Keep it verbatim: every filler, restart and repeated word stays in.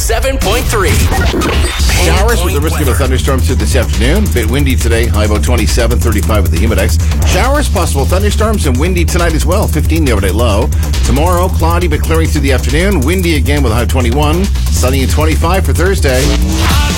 seven point three. Showers with the risk of a thunderstorm through this afternoon. Bit windy today, high about twenty-seven, thirty-five with the humidex. Showers, possible thunderstorms, and windy tonight as well. fifteen the overnight low. Tomorrow, cloudy but clearing through the afternoon. Windy again with a high of twenty-one. Sunny and twenty-five for Thursday.